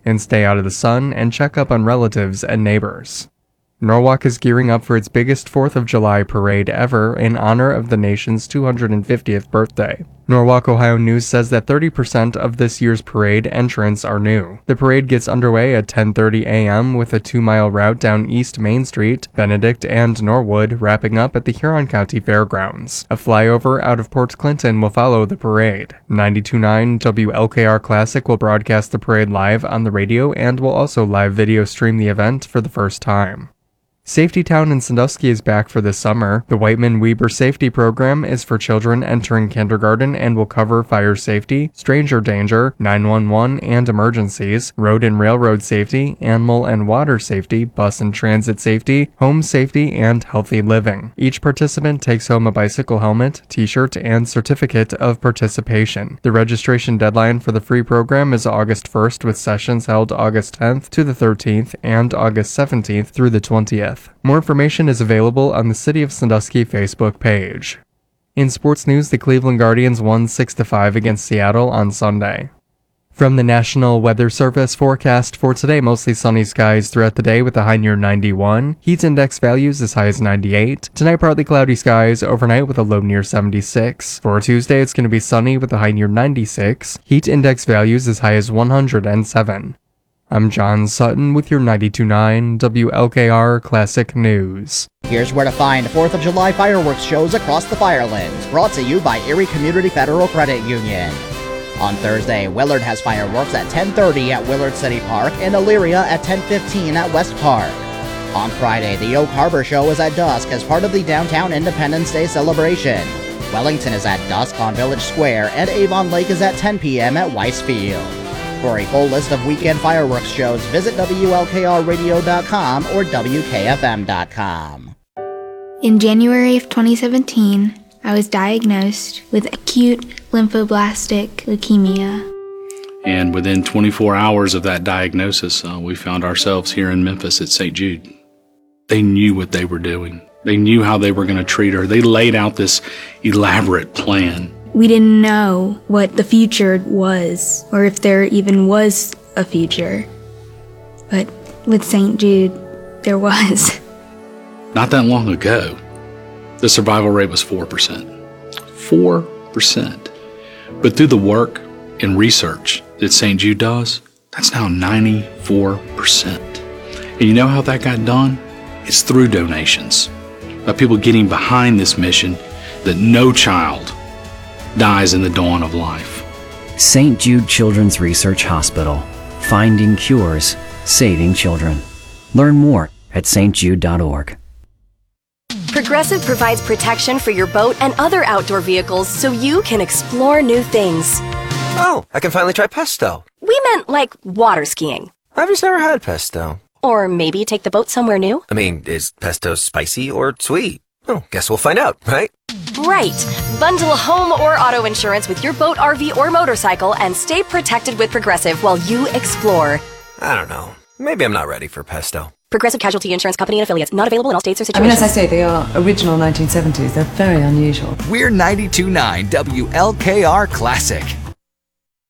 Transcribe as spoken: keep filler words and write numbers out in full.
and stay out of the sun and check up on relatives and neighbors. Norwalk is gearing up for its biggest fourth of July parade ever in honor of the nation's two hundred fiftieth birthday. Norwalk Ohio News says that thirty percent of this year's parade entrants are new. The parade gets underway at ten thirty a.m. with a two-mile route down East Main Street, Benedict, and Norwood, wrapping up at the Huron County Fairgrounds. A flyover out of Port Clinton will follow the parade. ninety-two point nine W L K R Classic will broadcast the parade live on the radio and will also live video stream the event for the first time. Safety Town in Sandusky is back for this summer. The Whiteman-Weber Safety Program is for children entering kindergarten and will cover fire safety, stranger danger, nine one one and emergencies, road and railroad safety, animal and water safety, bus and transit safety, home safety, and healthy living. Each participant takes home a bicycle helmet, t-shirt, and certificate of participation. The registration deadline for the free program is August first, with sessions held August tenth to the thirteenth and August seventeenth through the twentieth. More information is available on the City of Sandusky Facebook page. In sports news, the Cleveland Guardians won six to five against Seattle on Sunday. From the National Weather Service forecast for today, mostly sunny skies throughout the day with a high near ninety-one. Heat index values as high as ninety-eight. Tonight, partly cloudy skies overnight with a low near seventy-six. For Tuesday, it's going to be sunny with a high near ninety-six. Heat index values as high as one hundred seven. I'm John Sutton with your ninety-two point nine W L K R Classic News. Here's where to find fourth of July fireworks shows across the Firelands, brought to you by Erie Community Federal Credit Union. On Thursday, Willard has fireworks at ten thirty at Willard City Park and Elyria at ten fifteen at West Park. On Friday, the Oak Harbor Show is at dusk as part of the Downtown Independence Day celebration. Wellington is at dusk on Village Square, and Avon Lake is at ten p.m. at Weiss Field. For a full list of weekend fireworks shows, visit W L K R radio dot com or W K F M dot com. In January of twenty seventeen, I was diagnosed with acute lymphoblastic leukemia. And within twenty-four hours of that diagnosis, uh, we found ourselves here in Memphis at Saint Jude. They knew what they were doing. They knew how they were going to treat her. They laid out this elaborate plan. We didn't know what the future was, or if there even was a future. But with Saint Jude, there was. Not that long ago, the survival rate was four percent. four percent. But through the work and research that Saint Jude does, that's now ninety-four percent. And you know how that got done? It's through donations. By people getting behind this mission that no child dies in the dawn of life. Saint Jude Children's Research Hospital. Finding cures, saving children. Learn more at s t jude dot org. Progressive provides protection for your boat and other outdoor vehicles so you can explore new things. Oh, I can finally try pesto. We meant like water skiing. I've just never had pesto. Or maybe take the boat somewhere new. I mean, is pesto spicy or sweet? Oh, guess we'll find out, right? Right. Bundle home or auto insurance with your boat, R V, or motorcycle and stay protected with Progressive while you explore. I don't know. Maybe I'm not ready for pesto. Progressive Casualty Insurance Company and affiliates. Not available in all states or I situations. mean, as I say, they are original nineteen seventies. They're very unusual. We're ninety-two point nine W L K R Classic.